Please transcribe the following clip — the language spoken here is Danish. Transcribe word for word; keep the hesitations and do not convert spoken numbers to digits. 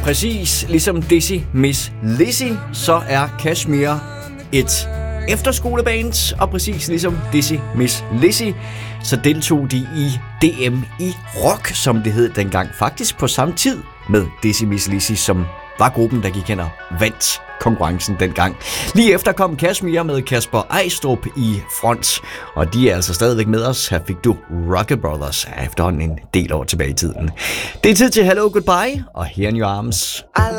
Præcis ligesom Dizzy Miss Lizzy, så er Kashmir et efterskoleband, og præcis ligesom Dizzy Miss Lizzy, så deltog de i D M i rock, som det hed dengang, faktisk på samme tid med Dizzy Miss Lizzy, som var gruppen, der gik hen og vandt konkurrencen dengang. Lige efter kom Kashmir med Kasper Eistrup i front, og de er altså stadigvæk med os. Her fik du Rocket Brothers efterhånden en del år tilbage i tiden. Det er tid til Hello Goodbye og Here in Your Arms.